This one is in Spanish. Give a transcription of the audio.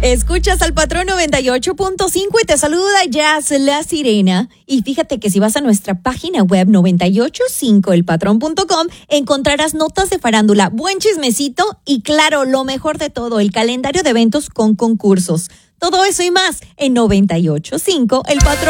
Escuchas al Patrón 98.5 y te saluda Jazz La Sirena. Y fíjate que si vas a nuestra página web 985elpatrón.com encontrarás notas de farándula, buen chismecito y claro, lo mejor de todo, el calendario de eventos con concursos. Todo eso y más en 98.5 El Patrón.